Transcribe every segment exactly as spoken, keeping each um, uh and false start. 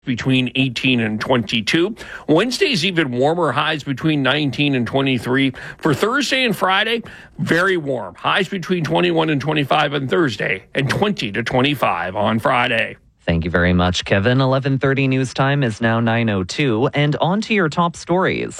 between eighteen and twenty-two. Wednesday's even warmer, highs between nineteen and twenty-three. For Thursday and Friday, very warm. Highs between twenty-one and twenty-five on Thursday and twenty to twenty-five on Friday. Thank you very much, Kevin. eleven thirty news time is now nine oh two, and on to your top stories.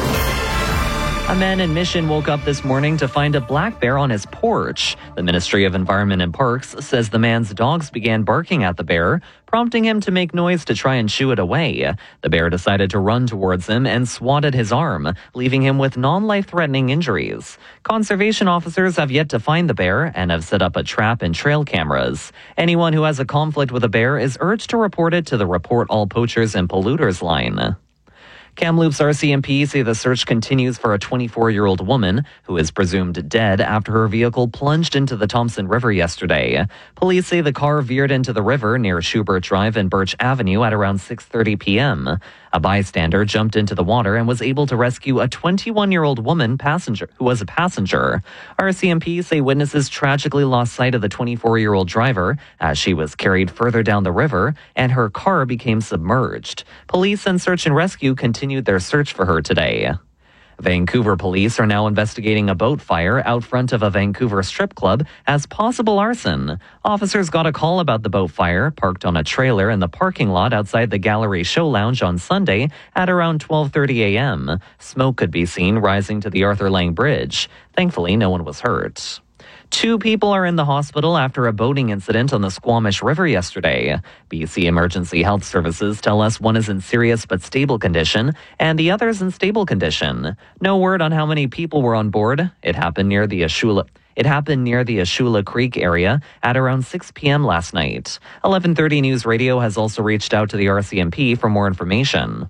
A man in Mission woke up this morning to find a black bear on his porch. The Ministry of Environment and Parks says the man's dogs began barking at the bear, prompting him to make noise to try and shoo it away. The bear decided to run towards him and swatted his arm, leaving him with non-life-threatening injuries. Conservation officers have yet to find the bear and have set up a trap and trail cameras. Anyone who has a conflict with a bear is urged to report it to the Report All Poachers and Polluters line. Kamloops R C M P say the search continues for a twenty-four-year-old woman who is presumed dead after her vehicle plunged into the Thompson River yesterday. Police say the car veered into the river near Schubert Drive and Birch Avenue at around six thirty p.m. A bystander jumped into the water and was able to rescue a twenty-one-year-old woman passenger who was a passenger. R C M P say witnesses tragically lost sight of the twenty-four-year-old driver as she was carried further down the river and her car became submerged. Police and search and rescue continued their search for her today. Vancouver police are now investigating a boat fire out front of a Vancouver strip club as possible arson. Officers got a call about the boat fire parked on a trailer in the parking lot outside the Gallery Show Lounge on Sunday at around twelve thirty a.m. Smoke could be seen rising to the Arthur Lang Bridge. Thankfully, no one was hurt. Two people are in the hospital after a boating incident on the Squamish River yesterday. B C Emergency Health Services tell us one is in serious but stable condition and the other is in stable condition. No word on how many people were on board. It happened near the Ashula. It happened near the Ashula Creek area at around six p.m. last night. eleven thirty News Radio has also reached out to the R C M P for more information.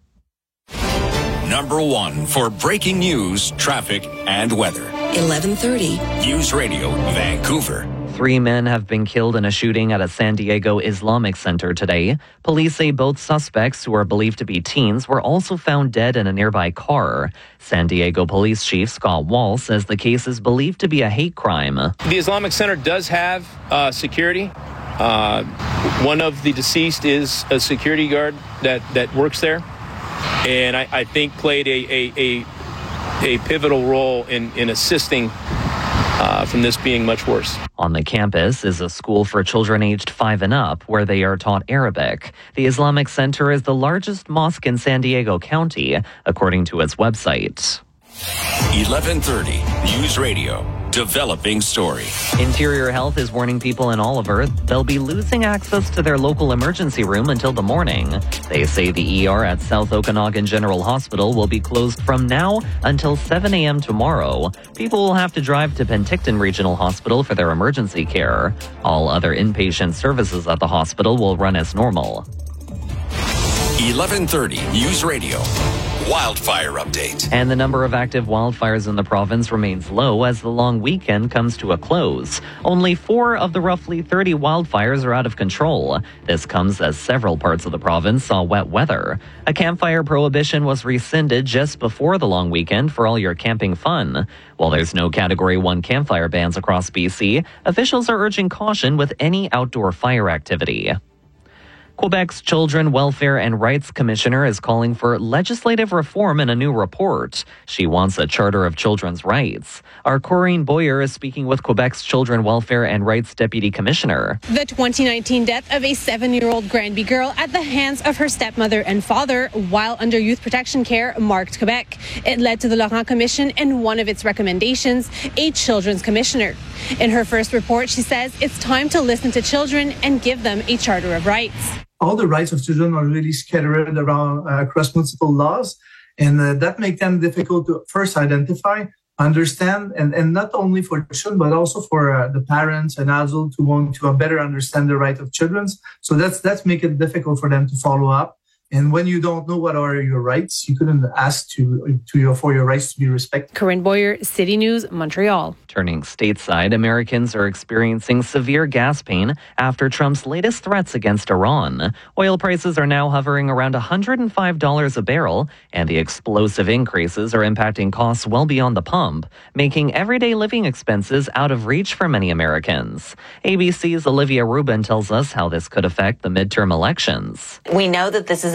Number one for breaking news, traffic, and weather. eleven thirty News Radio, Vancouver. Three men have been killed in a shooting at a San Diego Islamic center today. Police say both suspects, who are believed to be teens, were also found dead in a nearby car. San Diego Police Chief Scott Wall says the case is believed to be a hate crime. The Islamic Center does have uh, security. Uh, one of the deceased is a security guard that, that works there, and I, I think played a, a, a a pivotal role in, in assisting uh, from this being much worse. On the campus is a school for children aged five and up where they are taught Arabic. The Islamic Center is the largest mosque in San Diego County, according to its website. eleven thirty News Radio. Developing story. Interior Health is warning people in Oliver they'll be losing access to their local emergency room until the morning. They say the E R at South Okanagan General Hospital will be closed from now until seven a.m. tomorrow. People will have to drive to Penticton Regional Hospital for their emergency care. All other inpatient services at the hospital will run as normal. eleven thirty News Radio. Wildfire update. And the number of active wildfires in the province remains low as the long weekend comes to a close. Only four of the roughly thirty wildfires are out of control. This comes as several parts of the province saw wet weather. A campfire prohibition was rescinded just before the long weekend for all your camping fun. While there's no Category one campfire bans across B C, officials are urging caution with any outdoor fire activity. Quebec's Children Welfare and Rights Commissioner is calling for legislative reform in a new report. She wants a Charter of Children's Rights. Our Corinne Boyer is speaking with Quebec's Children Welfare and Rights Deputy Commissioner. The twenty nineteen death of a seven-year-old Granby girl at the hands of her stepmother and father while under youth protection care marked Quebec. It led to the Laurent Commission and one of its recommendations, a Children's Commissioner. In her first report, she says it's time to listen to children and give them a Charter of Rights. All the rights of children are really scattered around uh, across multiple laws, and uh, that makes them difficult to first identify, understand, and, and not only for children, but also for uh, the parents and adults who want to uh, better understand the right of children. So that's that's make it difficult for them to follow up. And when you don't know what are your rights, you couldn't ask to, to your, for your rights to be respected. Corinne Boyer, City News, Montreal. Turning stateside, Americans are experiencing severe gas pain after Trump's latest threats against Iran. Oil prices are now hovering around one hundred five dollars a barrel, and the explosive increases are impacting costs well beyond the pump, making everyday living expenses out of reach for many Americans. A B C's Olivia Rubin tells us how this could affect the midterm elections. We know that this is